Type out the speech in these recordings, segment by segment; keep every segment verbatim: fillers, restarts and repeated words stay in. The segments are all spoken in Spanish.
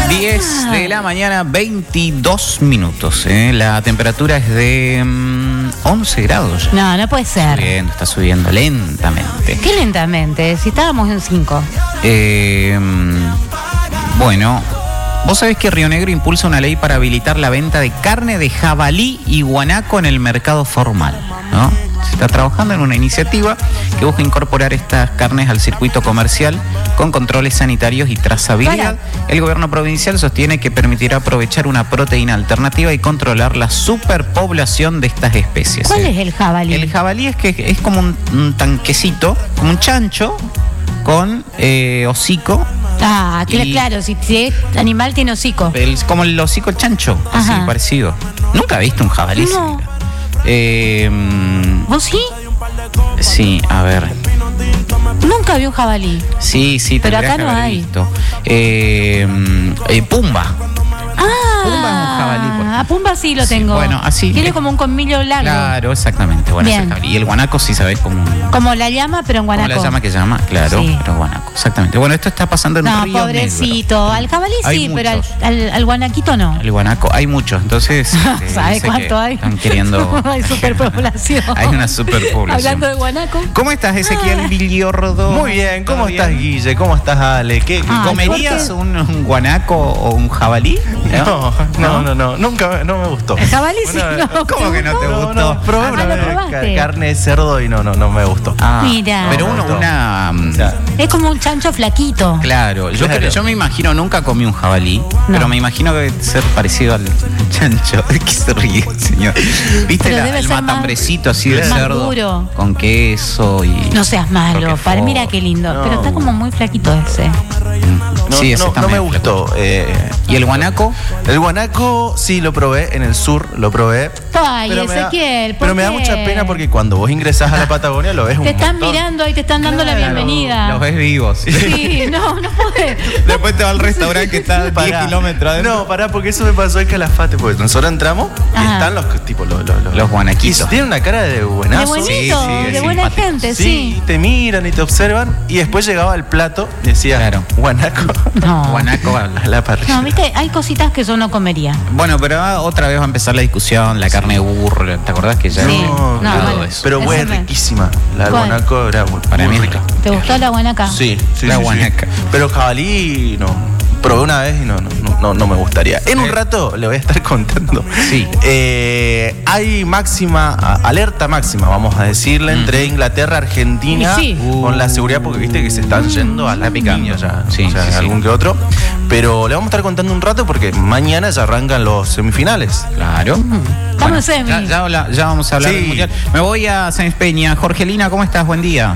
diez de la mañana, veintidós minutos. ¿eh? La temperatura es de um, once grados. No, no puede ser. Subiendo, está subiendo lentamente. ¿Qué lentamente? Si estábamos en cinco. Eh, bueno, vos sabés que Río Negro impulsa una ley para habilitar la venta de carne de jabalí y guanaco en el mercado formal, ¿no? Se está trabajando en una iniciativa que busca incorporar estas carnes al circuito comercial con controles sanitarios y trazabilidad. Para. El gobierno provincial sostiene que permitirá aprovechar una proteína alternativa y controlar la superpoblación de estas especies. ¿Cuál ¿eh? es el jabalí? El jabalí es que es como un, un tanquecito, como un chancho con eh, hocico. Ah, y claro, si, si es animal tiene hocico. El, como el hocico chancho, así Ajá. parecido. ¿Nunca viste un jabalí? No. Eh, ¿Vos sí? Sí, a ver. Nunca vi un jabalí. Sí, sí, pero acá no hay. Visto. Eh, eh, Pumba. Ah, Pumba es un jabalí. Por a Pumba sí lo sí, tengo. Bueno, así. Tiene es, como un colmillo largo. Claro, exactamente. Bueno, Bien. Y el guanaco sí sabés cómo. Como la llama, pero en guanaco. Como la llama que llama, claro, Sí. pero guanaco. Exactamente. Bueno, esto está pasando en No, Río pobrecito. Negro. Al jabalí Hay sí, muchos. pero al, al, al guanaquito no. El guanaco, hay muchos, entonces. eh, ¿Sabes cuánto hay? Están queriendo. Hay superpoblación. Hay una superpoblación. Hablando de guanaco. ¿Cómo estás, Ezequiel Ah. Villordo? Muy bien, ¿cómo ¿Todo estás, bien? Guille? ¿Cómo estás, Ale? ¿Qué, Ah, ¿Comerías ¿por un, un guanaco o un jabalí? No, no, no, no, nunca me, no me gustó. El jabalí sí, Una vez- no. ¿Cómo que no te No, gustó? no, probé Ah, una ¿lo vez probaste? ca- carne de cerdo y no, no, no me gustó. Ah, Mira. Pero uno, No, una. O sea, Es como un chancho flaquito. Claro, yo, Claro. creo- yo me imagino, nunca comí un jabalí, pero me imagino que debe ser parecido al chancho. ¿De qué se ríe, señor? ¿Viste Pero la- debe el ser más- matambrecito así de más cerdo? duro. Con queso y. No seas malo. Roquefort. Para, mira qué lindo. No. Pero está como muy flaquito ese. no, Sí, ese no, está no me medio gustó. Eh, ¿Y el guanaco? el guanaco sí lo probé, en el sur lo probé. Ay, pero me da- Ezequiel, ¿por Pero me da qué? mucha pena porque cuando vos ingresás a la Patagonia lo ves un Te están montón. mirando y te están dando la Claro. bienvenida. Los ves vivos. Sí, no, no podés. Después te va al restaurante que está a diez Pará. kilómetros adentro. No, pará, porque eso me pasó en Calafate, porque nosotros entramos y Ajá. están los tipos, los, los, Los guanaquitos. Y tienen una cara de buenazo. De buenito, Sí, sí, de sí, buena simpático. gente, Sí, sí. te miran y te observan y después llegaba el plato y decía, Claro. guanaco. No. Guanaco. A la parrilla. No, viste, hay cositas que yo no comería. Bueno, pero ah, otra vez va a empezar la discusión, la carne de burro, ¿te acordás que ya? Sí. No, No, pero, bueno, eso. pero eso fue me- riquísima. La del ¿Cuál? guanaco era muy, Para muy mí rica. ¿Te gustó la guanaca? Sí, sí, La sí, sí. guanaca. Pero jabalí no. Probé una vez y no, no, no, no, no me gustaría. En un Eh. rato le voy a estar contando. Sí. Eh, hay máxima, a- alerta máxima, vamos a decirle, entre Inglaterra, Argentina, Y sí. con la seguridad, porque viste que se están yendo a la picaña ya, Sí, o sea, sí, sí. algún que otro. Pero le vamos a estar contando un rato porque mañana ya arrancan los semifinales. Claro. Estamos en semi. Ya, ya habla- ya vamos a hablar Sí. del mundial. Me voy a Sáenz Peña. Jorgelina, ¿cómo estás? Buen día.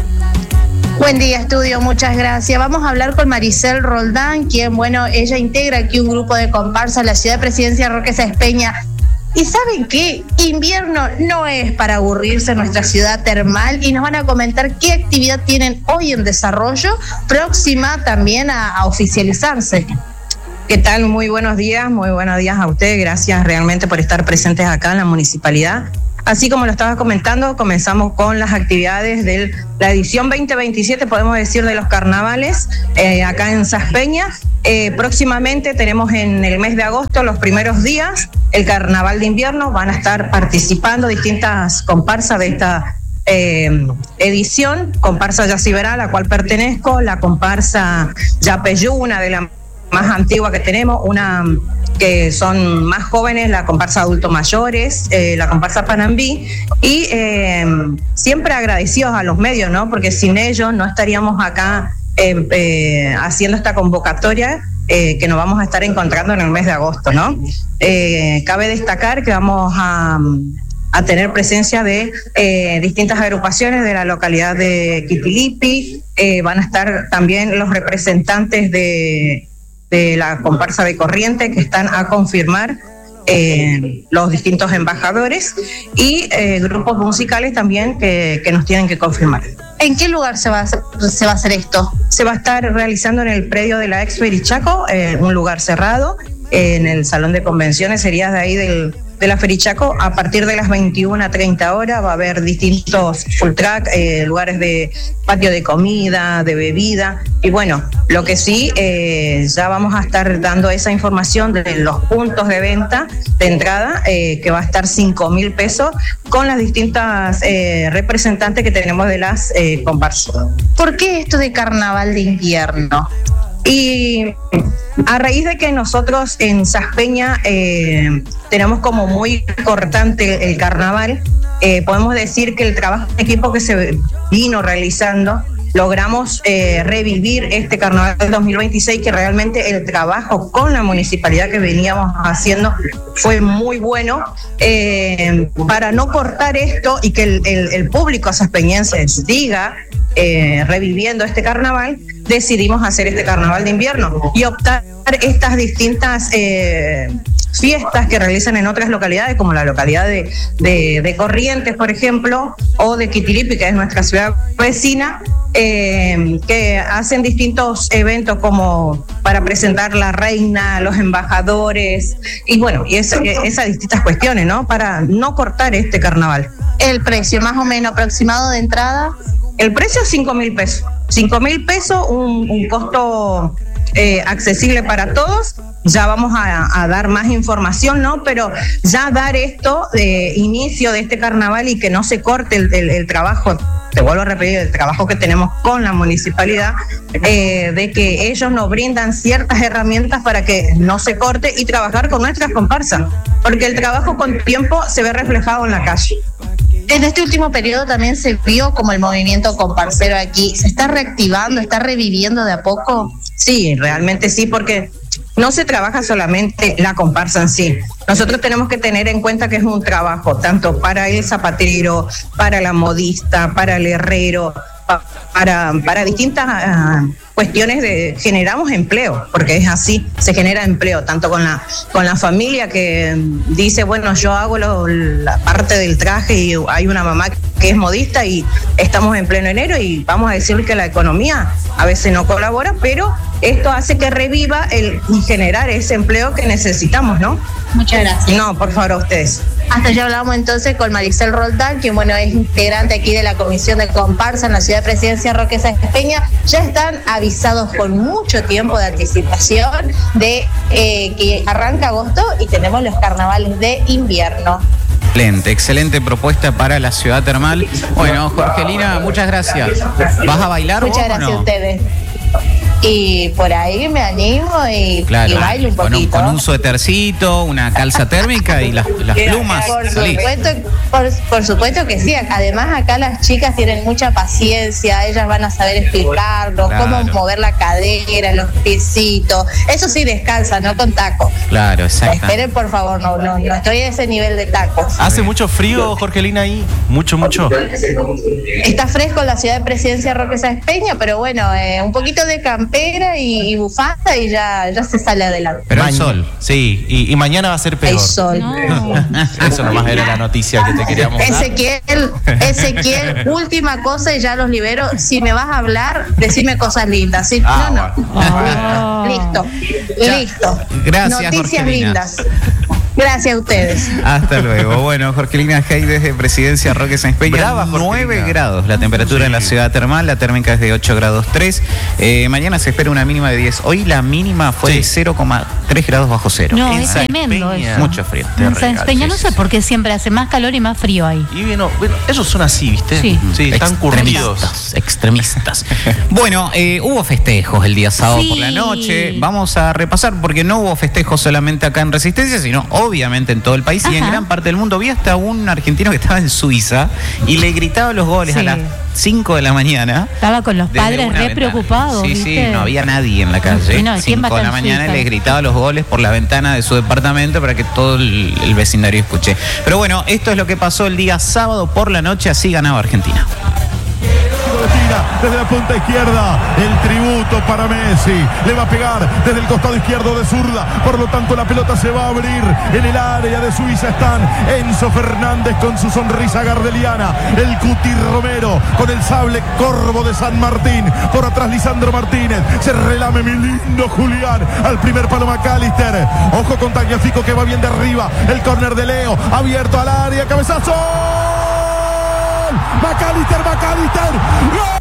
Buen día, estudio, muchas gracias. Vamos a hablar con Maricel Roldán, quien, bueno, ella integra aquí un grupo de comparsa en la ciudad de Presidencia Roque Sáenz Peña. Y ¿saben qué? Invierno no es para aburrirse en nuestra ciudad termal y nos van a comentar qué actividad tienen hoy en desarrollo, próxima también a, a oficializarse. ¿Qué tal? Muy buenos días, muy buenos días a ustedes. Gracias realmente por estar presentes acá en la municipalidad. Así como lo estaba comentando, comenzamos con las actividades de la edición veinte veintisiete, podemos decir, de los carnavales eh, acá en Sáenz Peña. Eh, próximamente tenemos en el mes de agosto, los primeros días, el carnaval de invierno. Van a estar participando distintas comparsas de esta eh, edición. Comparsa Yaciberá, a la cual pertenezco, la comparsa Yapeyú, una de las más antigua que tenemos, una que son más jóvenes, la comparsa adultos mayores, eh, la comparsa Panambí, y eh, siempre agradecidos a los medios, ¿no? Porque sin ellos no estaríamos acá eh, eh, haciendo esta convocatoria eh, que nos vamos a estar encontrando en el mes de agosto, ¿no? Eh, cabe destacar que vamos a a tener presencia de eh, distintas agrupaciones de la localidad de Quitilipi. Eh, van a estar también los representantes de de la comparsa de Corriente, que están a confirmar eh, los distintos embajadores, y eh, grupos musicales también que, que nos tienen que confirmar. ¿En qué lugar se va a hacer, se va a hacer esto? Se va a estar realizando en el predio de la Expo Irichaco, eh, un lugar cerrado, eh, en el salón de convenciones, sería de ahí del, de la Ferichaco, a partir de las veintiuna treinta horas va a haber distintos full track, eh, lugares de patio de comida, de bebida, y bueno, lo que sí, eh, ya vamos a estar dando esa información de los puntos de venta de entrada, eh, que va a estar cinco mil pesos, con las distintas eh, representantes que tenemos de las eh, comparsas. ¿Por qué esto de carnaval de invierno? Y a raíz de que nosotros en Saspeña eh, tenemos como muy cortante el carnaval, eh, podemos decir que el trabajo de equipo que se vino realizando, logramos eh, revivir este carnaval del dos mil veintiséis, que realmente el trabajo con la municipalidad que veníamos haciendo fue muy bueno, eh, para no cortar esto y que el, el, el público saspeñense siga eh, reviviendo este carnaval. Decidimos hacer este carnaval de invierno y optar estas distintas eh, fiestas que realizan en otras localidades, como la localidad de, de, de Corrientes, por ejemplo, o de Quitiripi, que es nuestra ciudad vecina, eh, que hacen distintos eventos como para presentar la reina, los embajadores, y bueno, y esa, esas distintas cuestiones, ¿no? Para no cortar este carnaval. El precio más o menos aproximado de entrada. El precio es cinco mil pesos. cinco mil pesos, un, un costo eh, accesible para todos. Ya vamos a, a dar más información, ¿no? Pero ya dar esto de inicio de este carnaval y que no se corte el, el, el trabajo, te vuelvo a repetir, el trabajo que tenemos con la municipalidad, eh, de que ellos nos brindan ciertas herramientas para que no se corte y trabajar con nuestras comparsas, porque el trabajo con tiempo se ve reflejado en la calle. En este último periodo también se vio como el movimiento comparsero aquí se está reactivando, está reviviendo de a poco. Sí, realmente sí, porque no se trabaja solamente la comparsa en sí. Nosotros tenemos que tener en cuenta que es un trabajo tanto para el zapatero, para la modista, para el herrero, para, para distintas uh, cuestiones de generamos empleo, porque es así, se genera empleo, tanto con la con la familia que dice, bueno, yo hago lo, la parte del traje y hay una mamá que es modista y estamos en pleno enero y vamos a decir que la economía a veces no colabora, pero esto hace que reviva el generar ese empleo que necesitamos, ¿no? Muchas gracias. No, por favor, a ustedes. Hasta ya hablamos entonces con Maricel Roldán, quien bueno es integrante aquí de la Comisión de Comparsa en la Ciudad de Presidencia Roque Sáenz Peña. Ya están avisados con mucho tiempo de anticipación de eh, que arranca agosto y tenemos los carnavales de invierno. Excelente, excelente propuesta para la ciudad termal. Bueno, Jorgelina, muchas gracias. ¿Vas a bailar Muchas vos gracias o no? a ustedes. Y por ahí me animo y, Claro, y bailo un con un, poquito. con un suétercito, una calza térmica y las, las plumas. Por salí. supuesto, por, por supuesto que sí. Además, acá las chicas tienen mucha paciencia, ellas van a saber explicarnos, Claro. cómo mover la cadera, los piecitos. Eso sí, descalza, no con tacos. Claro, exacto. Esperen, por favor, no, no, no estoy a ese nivel de tacos. ¿Hace mucho frío, Jorgelina, ahí? Mucho, mucho. Está fresco la ciudad de Presidencia Roque Sáenz Peña, pero bueno, eh, un poquito de campera y, y bufanda y ya, ya se sale adelante. Pero hay Ma- sol. Sí, y, y mañana va a ser peor. Hay sol. No. Eso nomás era la noticia que te queríamos dar. Ezequiel, Ezequiel, última cosa y ya los libero. Si me vas a hablar, decime cosas lindas. ¿Sí? Ah, no, no. Oh. Listo, Ya. listo. Gracias, Noticias Jorgelina. lindas. Gracias a ustedes. Hasta luego. Bueno, Jorgelina Hey desde Presidencia Roque Sáenz Peña. Brava, Jorgelina. nueve grados la temperatura en la ciudad termal, la térmica es de ocho grados tres. Eh, mañana se espera una mínima de diez. Hoy la mínima fue Sí. de cero coma tres grados bajo cero. No, En es Sáenz tremendo Peña. eso. Mucho frío. En Sáenz Peña no Sí, sé sí, por qué siempre hace más calor y más frío ahí. Y bueno, bueno, ellos son así, ¿viste? Sí. están curtidos. Extremistas, extremistas. Bueno, eh, hubo festejos el día sábado Sí. por la noche. Vamos a repasar porque no hubo festejos solamente acá en Resistencia, sino obviamente en todo el país y en Ajá. gran parte del mundo. Vi hasta un argentino que estaba en Suiza y le gritaba los goles Sí. a las cinco de la mañana. Estaba con los desde padres una re ventana. preocupados. Sí, ¿viste? sí, no había nadie en la calle. Sí, no, ¿quién va a cinco de la estar en mañana y Suiza? les gritaba los goles por la ventana de su departamento para que todo el, el vecindario escuche. Pero bueno, esto es lo que pasó el día sábado por la noche, así ganaba Argentina. Argentina desde la punta izquierda. El tributo para Messi. Le va a pegar desde el costado izquierdo de zurda. Por lo tanto, la pelota se va a abrir. En el área de Suiza están Enzo Fernández con su sonrisa gardeliana. El Cuti Romero con el sable corvo de San Martín. Por atrás Lisandro Martínez. Se relame mi lindo Julián. Al primer palo McAllister. Ojo con Tagliafico que va bien de arriba. El córner de Leo. Abierto al área. Cabezazo. McAllister, McAllister. ¡Gol!